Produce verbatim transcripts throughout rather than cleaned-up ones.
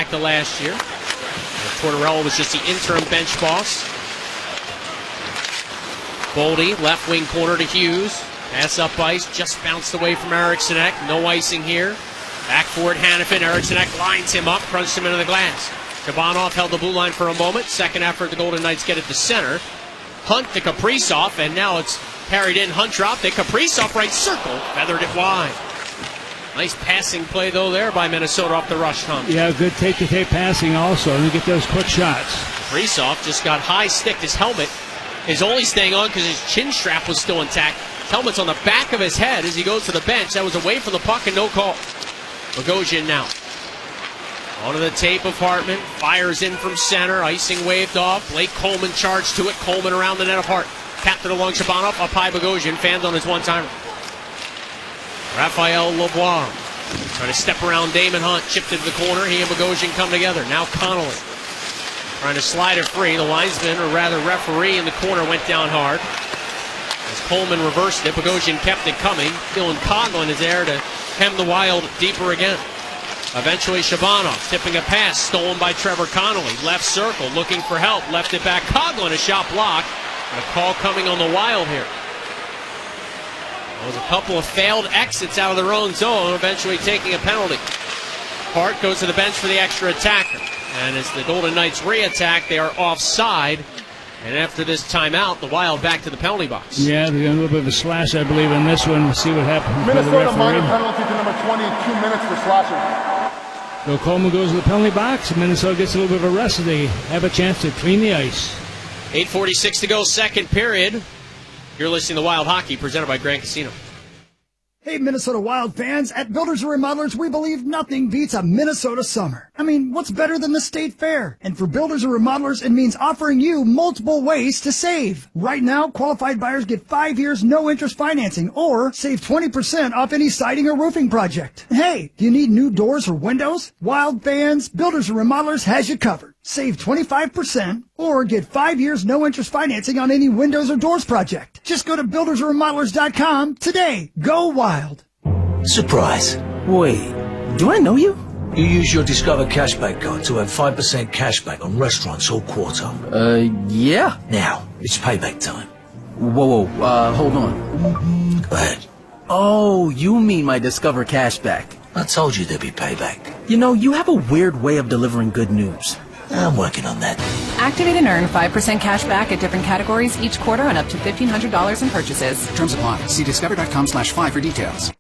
to last year. Tortorella was just the interim bench boss. Boldy, left wing corner to Hughes. Pass up ice, just bounced away from Eriksson Ek. No icing here. Back for it, Hanifin. Eriksson Ek lines him up, crunched him into the glass. Shabanov held the blue line for a moment. Second effort, the Golden Knights get it to center. Hunt to Kaprizov, and now it's carried in. Hunt dropped it. Kaprizov right circle, feathered it wide. Nice passing play, though, there by Minnesota off the rush, Tom. Yeah, good tape-to-tape passing also, and you get those quick shots. Kaprizov just got high sticked. His helmet is only staying on because his chin strap was still intact. His helmet's on the back of his head as he goes to the bench. That was away from the puck and no call. Bogosian now. Onto the tape of Hartman. Fires in from center. Icing waved off. Blake Coleman charged to it. Coleman around the net of Hart. Tapped it along Shabanov. Up high Bogosian. Fanned on his one-timer. Raphael Lavoie trying to step around Damon Hunt. Chipped into the corner. He and Bogosian come together. Now Connolly trying to slide it free. The linesman, or rather referee in the corner, went down hard. As Coleman reversed it, Bogosian kept it coming. Dylan Coghlan is there to hem the Wild deeper again. Eventually Shabanov tipping a pass, stolen by Trevor Connolly. Left circle, looking for help. Left it back. Coghlan, a shot block. And a call coming on the Wild here. There was a couple of failed exits out of their own zone, eventually taking a penalty. Hart goes to the bench for the extra attacker. And as the Golden Knights re-attack, they are offside. And after this timeout, the Wild back to the penalty box. Yeah, there's a little bit of a slash, I believe, in this one. We'll see what happens. Minnesota minor penalty to number twenty, two minutes for slashing. So Coleman goes to the penalty box, and Minnesota gets a little bit of a rest, so they have a chance to clean the ice. eight forty-six to go, second period. You're listening to Wild Hockey, presented by Grand Casino. Hey, Minnesota Wild fans, at Builders and Remodelers, we believe nothing beats a Minnesota summer. I mean, what's better than the State Fair? And for Builders and Remodelers, it means offering you multiple ways to save. Right now, qualified buyers get five years no-interest financing or save twenty percent off any siding or roofing project. Hey, do you need new doors or windows? Wild fans, Builders and Remodelers has you covered. Save twenty-five percent or get five years no-interest financing on any windows or doors project. Just go to builders and remodelers dot com today. Go Wild. Surprise. Wait, do I know you? You use your Discover Cashback card to have five percent cashback on restaurants all quarter. Uh, yeah. Now, it's payback time. Whoa, whoa, uh, hold on. Go ahead. Oh, you mean my Discover Cashback. I told you there'd be payback. You know, you have a weird way of delivering good news. I'm working on that. Activate and earn five percent cash back at different categories each quarter on up to fifteen hundred dollars in purchases. Terms apply. See discover.com slash five for details.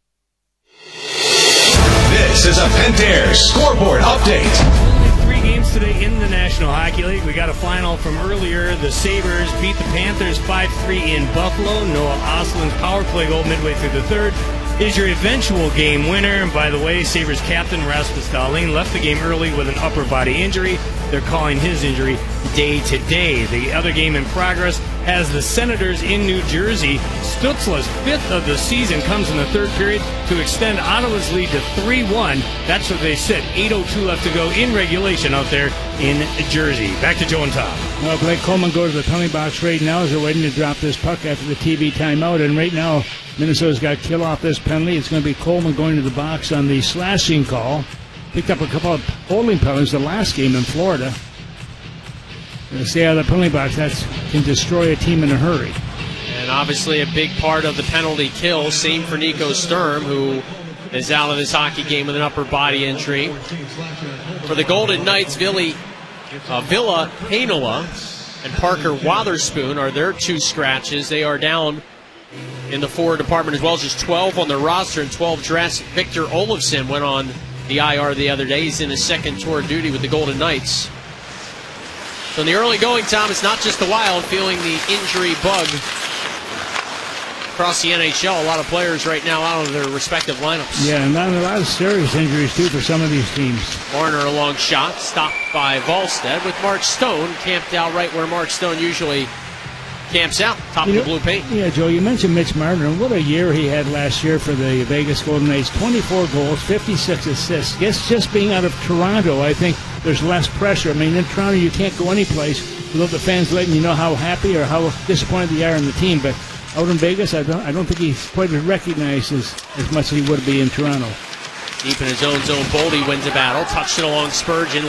This is a Pentair scoreboard update. Only three games today in the National Hockey League. We got a final from earlier. The Sabres beat the Panthers five three in Buffalo. Noah Ostlund's power play goal midway through the third is your eventual game winner. And by the way, Sabres captain Rasmus Dahlin left the game early with an upper body injury. They're calling his injury day to day. The other game in progress has the Senators in New Jersey. Stützle's fifth of the season comes in the third period to extend Ottawa's lead to three one. That's what they sit. eight oh two left to go in regulation out there in Jersey. Back to Joe and Tom. Well, Blake Coleman goes to the penalty box right now as they're waiting to drop this puck after the T V timeout. And right now, Minnesota's got to kill off this penalty. It's going to be Coleman going to the box on the slashing call. Picked up a couple of holding penalties the last game in Florida. Going to stay out of the penalty box. That can destroy a team in a hurry. And obviously a big part of the penalty kill. Same for Nico Sturm, who is out of this hockey game with an upper body injury. For the Golden Knights, Ville, uh, Villa Heinola and Parker Wotherspoon are their two scratches. They are down in the forward department as well. Just twelve on their roster and twelve dressed. Victor Olofsson went on the I R the other day. He's in his second tour of duty with the Golden Knights. So in the early going, Tom, it's not just the Wild feeling the injury bug across the N H L. A lot of players right now out of their respective lineups. Yeah, and a lot of serious injuries, too, for some of these teams. Marner a long shot, stopped by Volstead, with Mark Stone camped out right where Mark Stone usually camps out, top you of the know, blue paint. Yeah, Joe, you mentioned Mitch Marner, and what a year he had last year for the Vegas Golden Knights. twenty-four goals, fifty-six assists. Guess just being out of Toronto, I think there's less pressure. I mean, in Toronto, you can't go any place without the fans letting you know how happy or how disappointed they are in the team. But out in Vegas, I don't, I don't think he's quite recognized as, as much as he would be in Toronto. Deep in his own zone, Boldy wins a battle, touched it along Spurgeon.